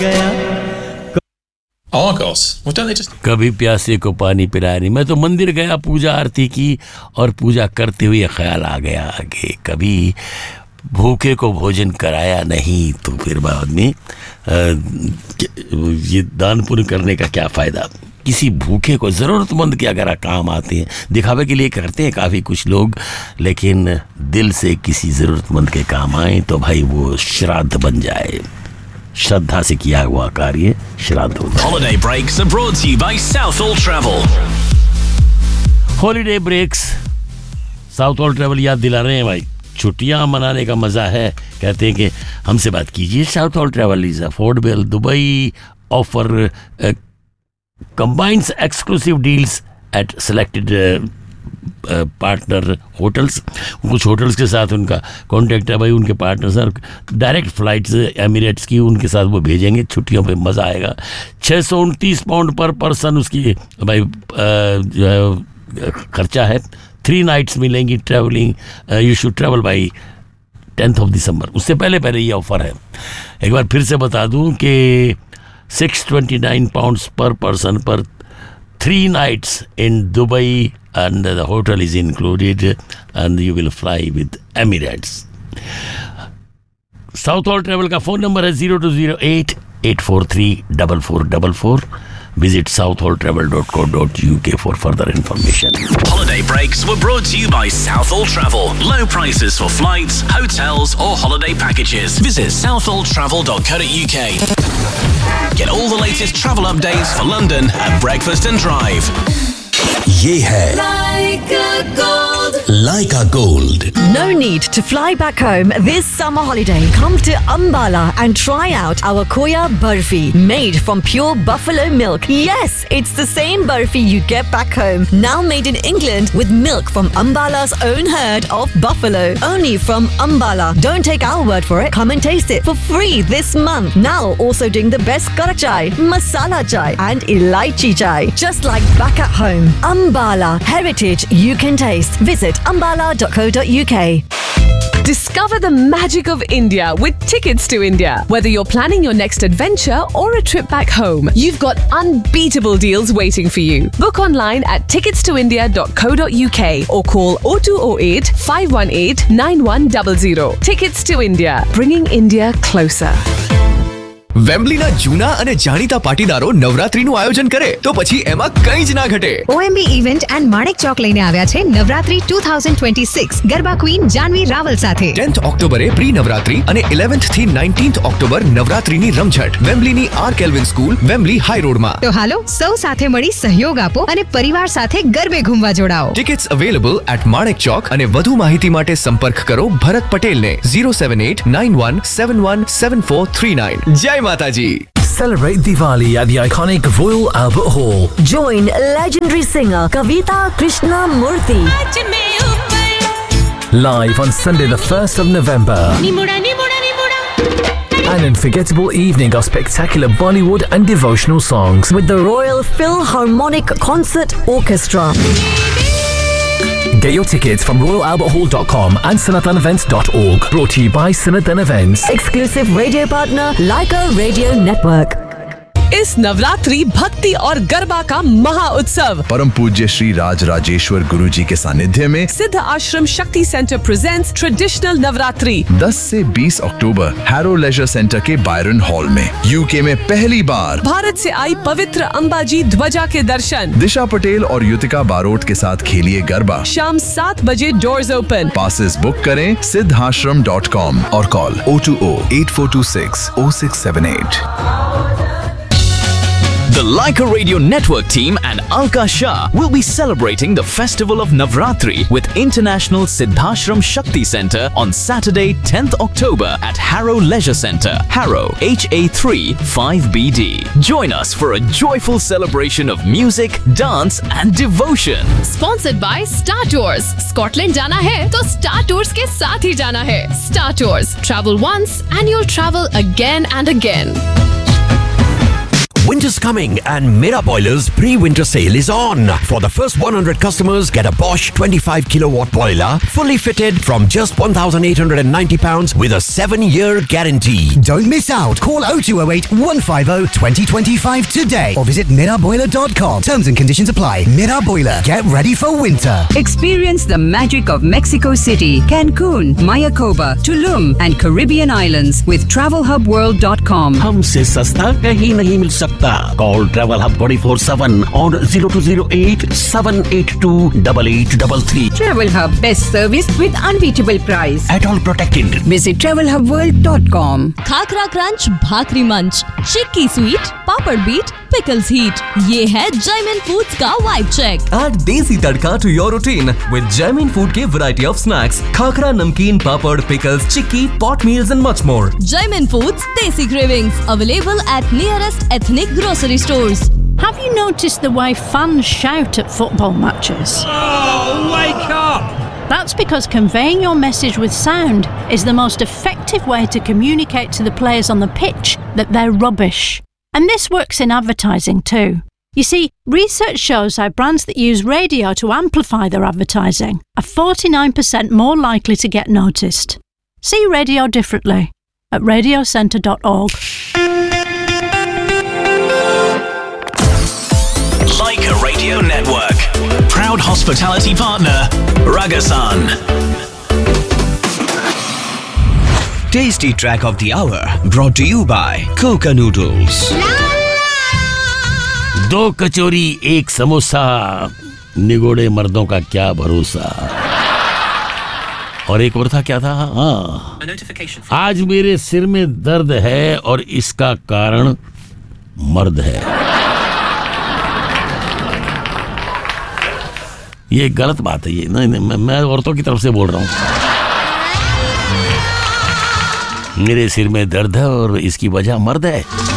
Oh gosh, well don't they just कभी प्यासे को पानी पिलाया नहीं. मैं तो मंदिर गया, पूजा आरती की और पूजा करते हुए ख्याल आ गया कि कभी भूखे को भोजन कराया नहीं तो फिर बाद में ये दान पुण्य करने का क्या फ़ायदा. किसी भूखे को, ज़रूरतमंद के अगर काम आते हैं, दिखावे के लिए करते हैं काफ़ी कुछ लोग, लेकिन दिल से किसी ज़रूरतमंद के काम आए तो भाई वो श्राद्ध बन जाए. श्रद्धा से किया हुआ कार्य श्राद्ध होता है. Holiday breaks are brought to you by Southall Travel. Holiday breaks Southall travel याद दिला रहे हैं भाई. छुट्टियां मनाने का मज़ा है. कहते हैं कि हमसे बात कीजिए. Southall travel is affordable. Dubai offer combines exclusive deals at selected partner hotels. कुछ होटल्स के साथ उनका कॉन्टैक्ट है भाई. उनके पार्टनर्स हैं. डायरेक्ट फ़्लाइट्स एमिरेट्स की उनके साथ वो भेजेंगे. छुट्टियों पे मज़ा आएगा. 629 पाउंड पर पर्सन उसकी भाई जो है खर्चा है. 3 नाइट्स मिलेंगी. Travelling you should travel by 10th of December. उससे पहले ये ऑफ़र है. एक बार फिर से बता दूँ कि 629 pounds per person per 3 nights in Dubai, and the hotel is included, and you will fly with Emirates. Southall Travel का फ़ोन नंबर है 0208 843 4444. Visit southalltravel.co.uk for further information. Holiday breaks were brought to you by Southall Travel. Low prices for flights, hotels or holiday packages. Visit southalltravel.co.uk. Get all the latest travel updates for London at Breakfast and Drive. ये है Leica Gold. No need to fly back home this summer holiday. Come to Ambala and try out our Koya Barfi, made from pure buffalo milk. Yes, it's the same barfi you get back home, now made in England with milk from Ambala's own herd of buffalo. Only from Ambala. Don't take our word for it. Come and taste it for free this month. Now also doing the best Karak chai, masala chai and elaichi chai. Just like back at home. Ambala. Heritage you can taste. Visit ambala.co.uk. Discover the magic of India with Tickets to India. Whether you're planning your next adventure or a trip back home, you've got unbeatable deals waiting for you. Book online at ticketstoindia.co.uk or call 0208 518 9100. Tickets to India, bringing India closer. વેમ્બલીના જૂના અને જાણીતા પાટીદારો નવરાત્રીનું આયોજન કરે તો પછી એમાં કંઈ જ ના ઘટે. OMB event and Manek Chowk લઈને આવ્યા છે નવરાત્રી 2026 ગરબા ક્વીન જાનવી રાવલ સાથે. 10th ઓક્ટોબરે પ્રી નવરાત્રી અને 11th થી 19th ઓક્ટોબર નવરાત્રીની રમઝટ વેમ્બલીની R kelvin school Wembley high રોડમાં. તો હાલો સૌ સાથે મળી સહયોગ આપો અને પરિવાર સાથે ગરબે ઘૂમવા જોડાઓ. Tickets available at Manek Chowk અને વધુ માહિતી માટે સંપર્ક કરો ભરત પટેલને 07891717439. જય માતાજી. Celebrate Diwali at the iconic Royal Albert Hall. Join legendary singer Kavita Krishnamurthy. Live on Sunday the 1st of November. An unforgettable evening of spectacular Bollywood and devotional songs with the Royal Philharmonic Concert Orchestra. Get your tickets from royalalberthall.com and sanatanevents.org. Brought to you by Sanatan Events. Exclusive radio partner Leica Radio Network. इस नवरात्रि भक्ति और गरबा का महा उत्सव परम पूज्य श्री राज राजेश्वर गुरु जी के सानिध्य में सिद्ध आश्रम शक्ति सेंटर प्रेजेंट्स ट्रेडिशनल नवरात्रि 10 से 20 अक्टूबर हैरो लेजर सेंटर के बायरन हॉल में. यूके में पहली बार भारत से आई पवित्र अंबाजी ध्वजा के दर्शन. दिशा पटेल और युतिका बारोट के साथ खेलिए गरबा. शाम 7 बजे डोर्स ओपन. पासेस बुक करें siddhashram.com और call 020-8426-0678. The Leica Radio Network team and Alka Shah will be celebrating the festival of Navratri with International Siddhashram Shakti Center on Saturday 10th October at Harrow Leisure Centre, Harrow, HA3 5BD. Join us for a joyful celebration of music, dance and devotion. Sponsored by Star Tours. Scotland जाना है तो Star Tours के साथ ही जाना है. Star Tours. Travel once and you'll travel again and again. Win Winter's coming and Mera Boilers pre-winter sale is on. For the first 100 customers, get a Bosch 25 kilowatt boiler, fully fitted from just £1,890 with a 7-year guarantee. Don't miss out. Call 0208 150 2025 today or visit miraboiler.com. Terms and conditions apply. Mera Boiler. Get ready for winter. Experience the magic of Mexico City, Cancun, Mayakoba, Tulum and Caribbean Islands with TravelHubWorld.com. हमसे सस्ता कहीं नहीं मिल सकता. Call Travel Hub 24/7 on 0208-782-8833. Travel Hub, best service with unbeatable price. At all protected. Visit TravelHubWorld.com. Khakhra crunch, भाकरी मंच, चिक्की sweet, पापड़ beat, pickles heat. ये है Jaymin foods का vibe check. Add desi tadka to your routine with Jaimin Food के variety of snacks, khakra, namkeen, papad, pickles, chikki, pot meals and much more. Jaimin Foods Desi Cravings, available at nearest ethnic grocery stores. Have you noticed the way fans shout at football matches? Oh, wake up! That's because conveying your message with sound is the most effective way to communicate to the players on the pitch that they're rubbish. And this works in advertising too. You see, research shows how brands that use radio to amplify their advertising are 49% more likely to get noticed. See radio differently at radiocentre.org. Leica Radio Network. Proud hospitality partner, Ragasan. Tasty track of the hour brought to you by Coca Noodles. 2 कचौरी 1 समोसा, निगोड़े मर्दों का क्या भरोसा. और एक और था, क्या था? हाँ, आज मेरे सिर में दर्द है और इसका कारण मर्द है. ये गलत बात है. ये नहीं, मैं औरतों की तरफ से बोल रहा हूँ. मेरे सिर में दर्द है और इसकी वजह मर्द है.